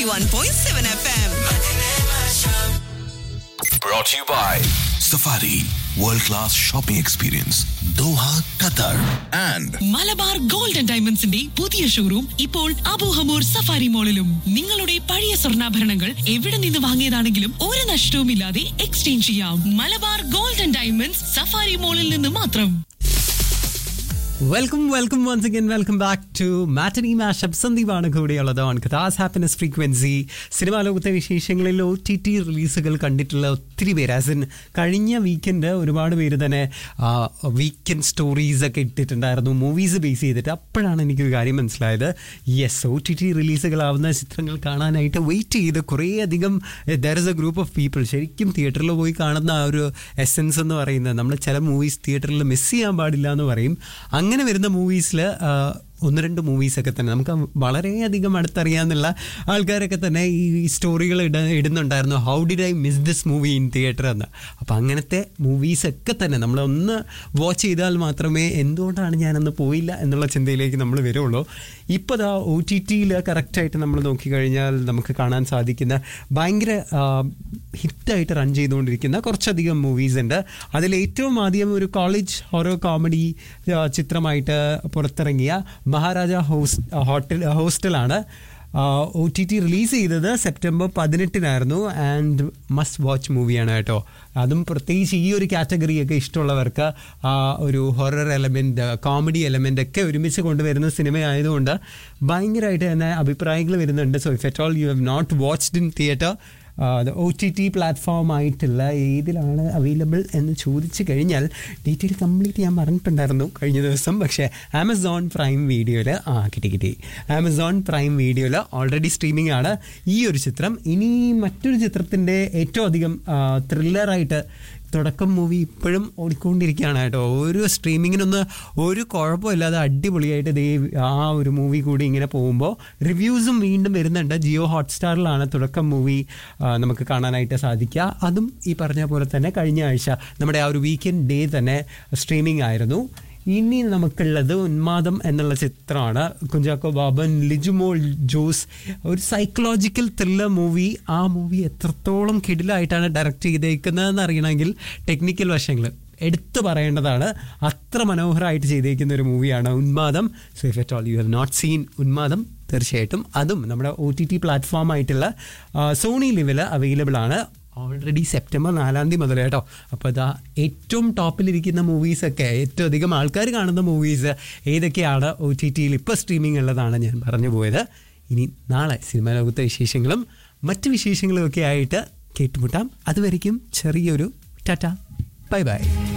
91.7 FM. Brought to you by Safari World Class Shopping Experience Doha, Qatar and Malabar gold and ഡയമണ്ട്സിന്റെ പുതിയ showroom ഇപ്പോൾ Abu Hamour safari മോളിലും. നിങ്ങളുടെ പഴയ സ്വർണ്ണാഭരണങ്ങൾ എവിടെ നിന്ന് വാങ്ങിയതാണെങ്കിലും ഒരു നഷ്ടവുമില്ലാതെ എക്സ്ചേഞ്ച് ചെയ്യാം. Malabar gold and diamonds safari മോളിൽ നിന്ന് മാത്രം. Welcome once again. Welcome back to matinee mashup. സന്ദീപാണ് കൂടെയുള്ളത് ഓൺ കഥാസ് ഹാപ്പിനെസ് ഫ്രീക്വൻസി. സിനിമാ ലോകത്തെ വിശേഷങ്ങളിൽ OTT റിലീസുകൾ കണ്ടിട്ടുള്ള ഒത്തിരി പേര്, ആസ് ഇൻ കഴിഞ്ഞ വീക്കെൻഡ് ഒരുപാട് പേര് തന്നെ വീക്കെൻഡ് സ്റ്റോറീസ് ഒക്കെ ഇട്ടിട്ടുണ്ടായിരുന്നു മൂവീസ് ബേസ് ചെയ്തിട്ട്. അപ്പോഴാണ് എനിക്കൊരു കാര്യം മനസ്സിലായത്, യെസ്, OTT റിലീസുകളാവുന്ന ചിത്രങ്ങൾ കാണാനായിട്ട് വെയിറ്റ് ചെയ്ത് കുറേയധികം there is A group of people. ശരിക്കും തിയേറ്ററിൽ പോയി കാണുന്ന ആ ഒരു എസെൻസ് എന്ന് പറയുന്നത്, നമ്മൾ ചില മൂവീസ് തിയേറ്ററിൽ മിസ് ചെയ്യാൻ പാടില്ല എന്ന് പറയും. അങ്ങനെ വരുന്ന മൂവീസിൽ ഒന്ന് രണ്ട് മൂവീസൊക്കെ തന്നെ നമുക്ക് വളരെയധികം അടുത്തറിയാമെന്നുള്ള ആൾക്കാരൊക്കെ തന്നെ ഈ സ്റ്റോറികൾ ഇടുന്നുണ്ടായിരുന്നു, how did I miss this movie in theatre എന്ന്. അപ്പോൾ അങ്ങനത്തെ മൂവീസൊക്കെ തന്നെ നമ്മളൊന്ന് വാച്ച് ചെയ്താൽ മാത്രമേ എന്തുകൊണ്ടാണ് ഞാനന്ന് പോയില്ല എന്നുള്ള ചിന്തയിലേക്ക് നമ്മൾ വരുള്ളൂ. ഇപ്പോൾ ദാ OTTയിൽ കറക്റ്റായിട്ട് നമ്മൾ നോക്കിക്കഴിഞ്ഞാൽ നമുക്ക് കാണാൻ സാധിക്കുന്ന ഭയങ്കര ഹിറ്റായിട്ട് റൺ ചെയ്തുകൊണ്ടിരിക്കുന്ന കുറച്ചധികം മൂവീസ് ഉണ്ട്. അതിലേറ്റവും ആദ്യം ഒരു കോളേജ് ഹൊറർ കോമഡി ചിത്രമായിട്ട് പുറത്തിറങ്ങിയ മഹാരാജ ഹോസ്റ്റലാണ് OTT റിലീസ് ചെയ്തത് സെപ്റ്റംബർ 18 ആൻഡ് മസ്റ്റ് വാച്ച് മൂവിയാണ് കേട്ടോ. അതും പ്രത്യേകിച്ച് ഈ ഒരു കാറ്റഗറിയൊക്കെ ഇഷ്ടമുള്ളവർക്ക് ഒരു ഹൊറർ എലമെൻറ്റ്, കോമഡി എലമെൻ്റ് ഒക്കെ ഒരുമിച്ച് കൊണ്ടുവരുന്ന സിനിമ ആയതുകൊണ്ട് ഭയങ്കരമായിട്ട് തന്നെ അഭിപ്രായങ്ങൾ വരുന്നുണ്ട്. So if at all you have not watched in theatre, OTT പ്ലാറ്റ്ഫോമായിട്ടുള്ള ഏതിലാണ് അവൈലബിൾ എന്ന് ചോദിച്ചു കഴിഞ്ഞാൽ ഡീറ്റെയിൽ കംപ്ലീറ്റ് ഞാൻ പറഞ്ഞിട്ടുണ്ടായിരുന്നു കഴിഞ്ഞ ദിവസം. പക്ഷേ ആമസോൺ പ്രൈം വീഡിയോയിൽ കിട്ടി ആമസോൺ പ്രൈം വീഡിയോയിൽ ഓൾറെഡി സ്ട്രീമിംഗ് ആണ് ഈ ഒരു ചിത്രം. ഇനി മറ്റൊരു ചിത്രത്തിൻ്റെ ഏറ്റവും അധികം ത്രില്ലറായിട്ട് തുടക്കം മൂവി ഇപ്പോഴും ഓടിക്കൊണ്ടിരിക്കുകയാണ് കേട്ടോ. ഒരു സ്ട്രീമിങ്ങിനൊന്ന് ഒരു കുഴപ്പമില്ലാതെ അടിപൊളിയായിട്ട് ആ ഒരു മൂവി കൂടി ഇങ്ങനെ പോകുമ്പോൾ റിവ്യൂസും വീണ്ടും വരുന്നുണ്ട്. ജിയോ ഹോട്ട്സ്റ്റാറിലാണ് തുടക്കം മൂവി നമുക്ക് കാണാനായിട്ട് സാധിക്കുക. അതും ഈ പറഞ്ഞ പോലെ തന്നെ കഴിഞ്ഞ ആഴ്ച നമ്മുടെ ആ ഒരു വീക്കെൻഡ് ഡേ തന്നെ സ്ട്രീമിംഗ് ആയിരുന്നു. ഇനി നമുക്കുള്ളത് ഉന്മാദം എന്നുള്ള ചിത്രമാണ്. കുഞ്ചാക്കോ ബാബൻ, ലിജുമോൾ ജോസ്, ഒരു സൈക്കോളജിക്കൽ ത്രില്ലർ മൂവി. ആ മൂവി എത്രത്തോളം കിടിലായിട്ടാണ് ഡയറക്റ്റ് ചെയ്തേക്കുന്നതെന്ന് അറിയണമെങ്കിൽ ടെക്നിക്കൽ വശങ്ങൾ എടുത്തു പറയേണ്ടതാണ്. അത്ര മനോഹരമായിട്ട് ചെയ്തേക്കുന്ന ഒരു മൂവിയാണ് ഉന്മാദം. So if at all you have not seen ഉന്മാദം, തീർച്ചയായിട്ടും അതും നമ്മുടെ OTT പ്ലാറ്റ്ഫോമായിട്ടുള്ള സോണി ലിവിൽ അവൈലബിൾ ആണ് ഓൾറെഡി സെപ്റ്റംബർ 4 മുതൽ കേട്ടോ. അപ്പോൾ ഇതാ ഏറ്റവും ടോപ്പിലിരിക്കുന്ന മൂവീസൊക്കെ, ഏറ്റവും അധികം ആൾക്കാർ കാണുന്ന മൂവീസ് ഏതൊക്കെയാണ് OTTയിൽ ഇപ്പോൾ സ്ട്രീമിംഗ് ഉള്ളതാണ് ഞാൻ പറഞ്ഞു പോയത്. ഇനി നാളെ സിനിമാ ലോകത്തെ വിശേഷങ്ങളും മറ്റ് വിശേഷങ്ങളും ഒക്കെ ആയിട്ട് കേട്ടുമുട്ടാം. അതുവരെയ്ക്കും ചെറിയൊരു ടാറ്റ, ബൈ ബൈ.